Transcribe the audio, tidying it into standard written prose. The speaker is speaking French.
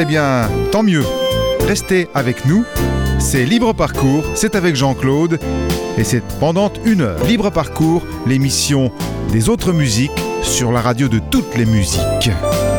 Eh bien, tant mieux. Restez avec nous. C'est Libre Parcours, c'est avec Jean-Claude. Et c'est pendant 1 heure. Libre Parcours, l'émission des autres musiques sur la radio de toutes les musiques.